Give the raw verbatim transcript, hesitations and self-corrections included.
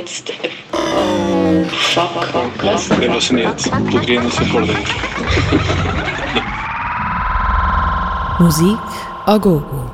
jetzt. Oh, fuck. Was? Velocinete, pudrindo-se por dentro. Musik a gogo.